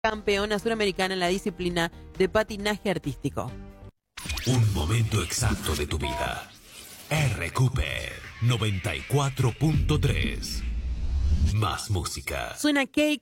campeona suramericana en la disciplina de patinaje artístico. Un momento exacto de tu vida. RQP 94.3. Más música. Suena Cake